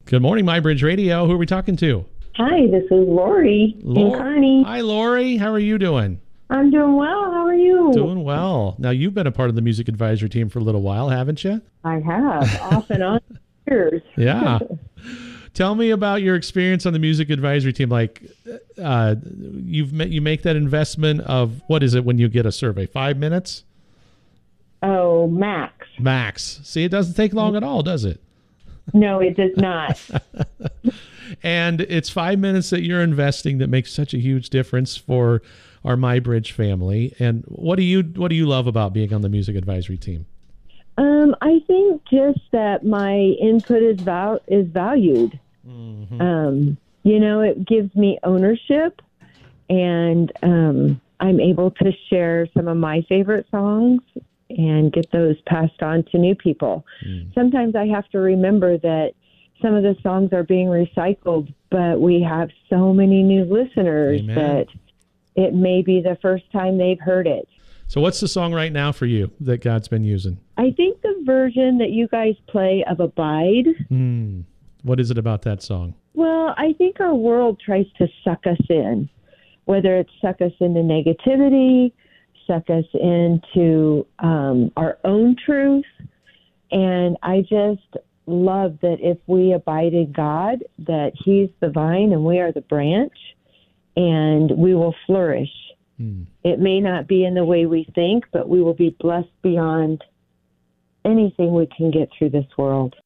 Good morning, MyBridge Radio. Who are we talking to? Hi, this is Lori in Kearney. Hi, Lori. How are you doing? I'm doing well. How are you? Doing well. Now, you've been a part of the music advisory team for a little while, haven't you? I have, off and on years. Yeah. Tell me about your experience on the music advisory team. Like, you make that investment of, what is it when you get a survey? 5 minutes? Oh, max. Max. See, it doesn't take long at all, does it? No, it does not. And it's 5 minutes that you're investing that makes such a huge difference for our MyBridge family. And what do you love about being on the music advisory team? I think just that my input is valued. Mm-hmm. It gives me ownership, and I'm able to share some of my favorite songs and get those passed on to new people. Sometimes I have to remember that some of the songs are being recycled, but we have so many new listeners Amen. that it may be the first time they've heard it. So what's the song right now for you that God's been using? I think the version that you guys play of Abide. What is it about that song? Well, I think our world tries to suck us in, whether it's suck us into negativity, suck us into our own truth. And I just love that if we abide in God, that He's the vine and we are the branch, and we will flourish. It may not be in the way we think, but we will be blessed beyond anything we can get through this world.